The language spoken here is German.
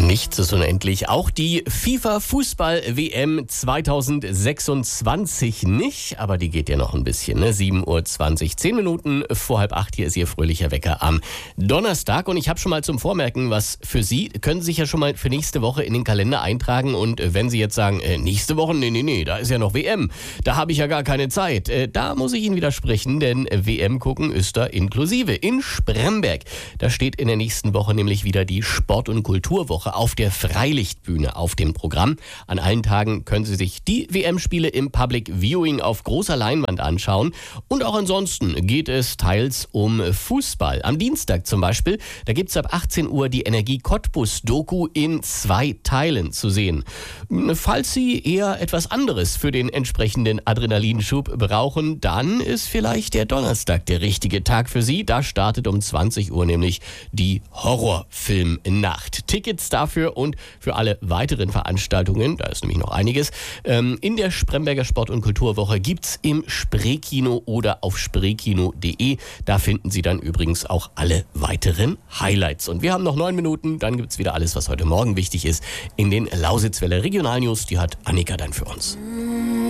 Nichts ist unendlich. Auch die FIFA-Fußball-WM 2026 nicht, aber die geht ja noch ein bisschen. 7:20 Uhr, 10 Minuten vor 7:30. Hier ist Ihr fröhlicher Wecker am Donnerstag. Und ich habe schon mal zum Vormerken was für Sie. Können Sie sich ja schon mal für nächste Woche in den Kalender eintragen. Und wenn Sie jetzt sagen, nächste Woche, nee, da ist ja noch WM. Da habe ich ja gar keine Zeit. Da muss ich Ihnen widersprechen, denn WM gucken ist da inklusive. In Spremberg, da steht in der nächsten Woche nämlich wieder die Sport- und Kulturwoche auf der Freilichtbühne auf dem Programm. An allen Tagen können Sie sich die WM-Spiele im Public Viewing auf großer Leinwand anschauen. Und auch ansonsten geht es teils um Fußball. Am Dienstag zum Beispiel, da gibt es ab 18 Uhr die Energie Cottbus-Doku in 2 Teilen zu sehen. Falls Sie eher etwas anderes für den entsprechenden Adrenalinschub brauchen, dann ist vielleicht der Donnerstag der richtige Tag für Sie. Da startet um 20 Uhr nämlich die Horrorfilmnacht. Tickets dafür und für alle weiteren Veranstaltungen, da ist nämlich noch einiges, in der Spremberger Sport- und Kulturwoche gibt's im Spreekino oder auf spreekino.de. Da finden Sie dann übrigens auch alle weiteren Highlights. Und wir haben noch 9 Minuten, dann gibt's wieder alles, was heute Morgen wichtig ist, in den Lausitzwelle Regionalnews. Die hat Annika dann für uns.